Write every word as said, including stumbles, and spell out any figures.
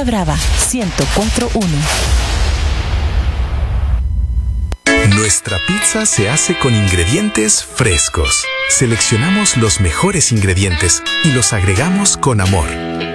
Barra Brava ciento cuatro punto uno. Nuestra pizza se hace con ingredientes frescos. Seleccionamos los mejores ingredientes y los agregamos con amor.